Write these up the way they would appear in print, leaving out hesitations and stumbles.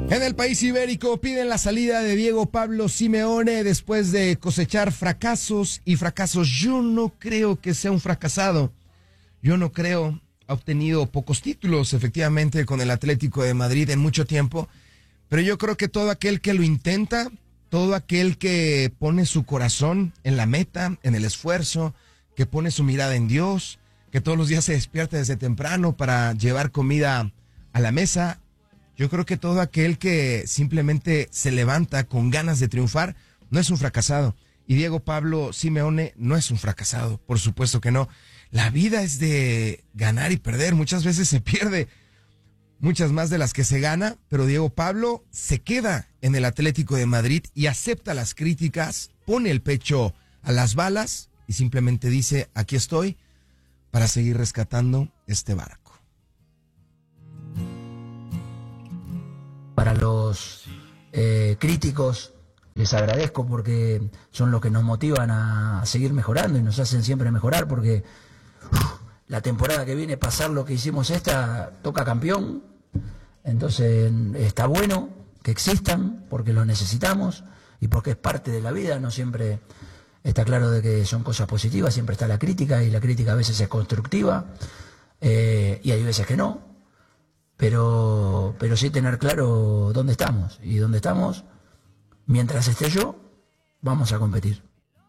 En el país ibérico piden la salida de Diego Pablo Simeone después de cosechar fracasos y fracasos. Yo no creo que sea un fracasado. Yo no creo. Ha obtenido pocos títulos, efectivamente, con el Atlético de Madrid en mucho tiempo. Pero yo creo que todo aquel que lo intenta, todo aquel que pone su corazón en la meta, en el esfuerzo, que pone su mirada en Dios, que todos los días se despierta desde temprano para llevar comida a la mesa. Yo creo que todo aquel que simplemente se levanta con ganas de triunfar no es un fracasado. Y Diego Pablo Simeone no es un fracasado, por supuesto que no. La vida es de ganar y perder. Muchas veces se pierde, muchas más de las que se gana, pero Diego Pablo se queda en el Atlético de Madrid y acepta las críticas, pone el pecho a las balas y simplemente dice, aquí estoy para seguir rescatando este barco. Para los críticos les agradezco porque son los que nos motivan a seguir mejorando y nos hacen siempre mejorar porque la temporada que viene pasar lo que hicimos toca campeón, entonces está bueno que existan porque los necesitamos y porque es parte de la vida, no siempre está claro de que son cosas positivas, siempre está la crítica y la crítica a veces es constructiva y hay veces que no. Pero sí tener claro dónde estamos. Y dónde estamos, mientras esté yo, vamos a competir.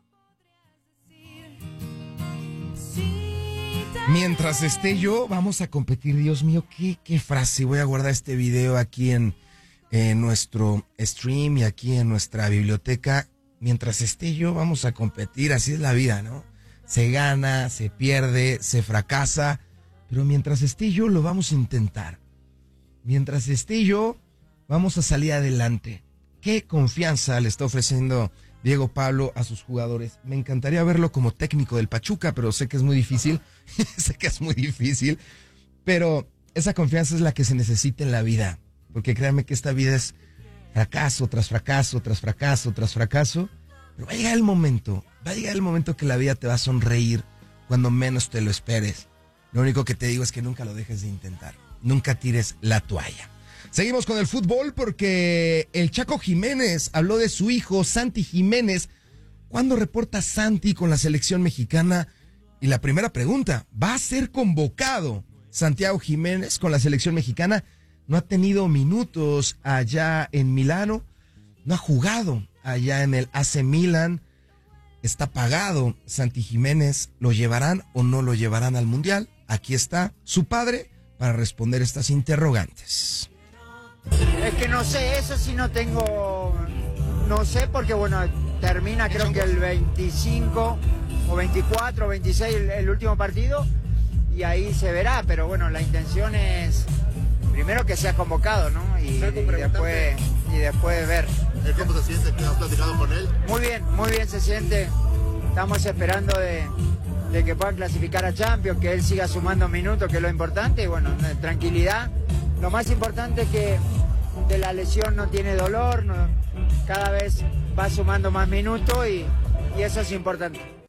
Mientras esté yo, vamos a competir. Dios mío, qué frase. Voy a guardar este video aquí en nuestro stream y aquí en nuestra biblioteca. Mientras esté yo, vamos a competir. Así es la vida, ¿no? Se gana, se pierde, se fracasa. Pero mientras esté yo, lo vamos a intentar. Mientras esté yo, vamos a salir adelante. ¿Qué confianza le está ofreciendo Diego Pablo a sus jugadores? Me encantaría verlo como técnico del Pachuca, pero sé que es muy difícil. Sé que es muy difícil. Pero esa confianza es la que se necesita en la vida. Porque créanme que esta vida es fracaso tras fracaso, tras fracaso, tras fracaso. Pero va a llegar el momento que la vida te va a sonreír cuando menos te lo esperes. Lo único que te digo es que nunca lo dejes de intentar. Nunca tires la toalla. Seguimos con el fútbol porque el Chaco Jiménez habló de su hijo Santi Jiménez. ¿Cuándo reporta Santi con la selección mexicana? Y la primera pregunta, ¿va a ser convocado Santiago Jiménez con la selección mexicana? No ha tenido minutos allá en Milano, no ha jugado allá en el AC Milan. Está pagado Santi Jiménez. ¿Lo llevarán o no lo llevarán al Mundial? Aquí está su padre para responder estas interrogantes. Es que no sé, eso sí no sé porque bueno, termina creo que el 25 o 24 o 26 el último partido y ahí se verá, pero bueno, la intención es primero que sea convocado, ¿no? Y después ver. ¿Cómo se siente? ¿Has platicado con él? Muy bien se siente. Estamos esperando de que puedan clasificar a Champions, que él siga sumando minutos, que es lo importante, y bueno, tranquilidad. Lo más importante es que de la lesión no tiene dolor, cada vez va sumando más minutos y eso es importante.